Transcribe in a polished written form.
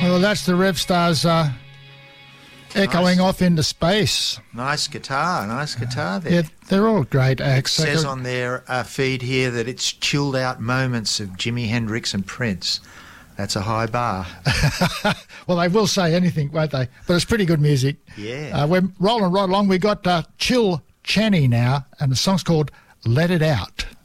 Well, that's the Rev Stars echoing off into space. Nice guitar there. Yeah, they're all great acts. It says on their feed here that it's chilled out moments of Jimi Hendrix and Prince. That's a high bar. Well, they will say anything, won't they? But it's pretty good music. Yeah. We're rolling right along. We got Chill Channy now, and the song's called Let It Out.